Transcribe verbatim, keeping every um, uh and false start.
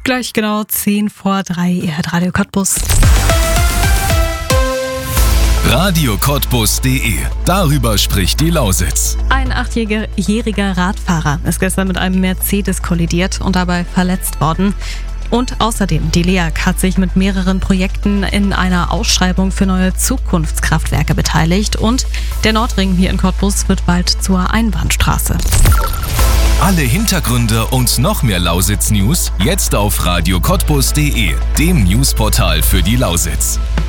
Gleich genau zehn vor drei, ihr hört Radio Cottbus. Radio Cottbus punkt de. Darüber spricht die Lausitz. Ein achtjähriger Radfahrer ist gestern mit einem Mercedes kollidiert und dabei verletzt worden. Und außerdem, die L E A G hat sich mit mehreren Projekten in einer Ausschreibung für neue Zukunftskraftwerke beteiligt. Und der Nordring hier in Cottbus wird bald zur Einbahnstraße. Alle Hintergründe und noch mehr Lausitz-News jetzt auf Radio Cottbus punkt de, dem Newsportal für die Lausitz.